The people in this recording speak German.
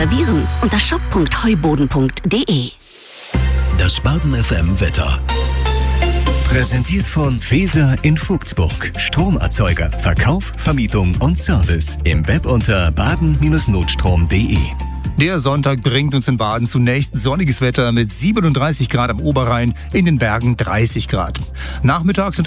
reservieren unter shop.heuboden.de. Das Baden FM Wetter. Präsentiert von Feser in Vogtsburg. Stromerzeuger, Verkauf, Vermietung und Service. Im Web unter baden-notstrom.de. Der Sonntag bringt uns in Baden zunächst sonniges Wetter mit 37 Grad am Oberrhein, in den Bergen 30 Grad. Nachmittags und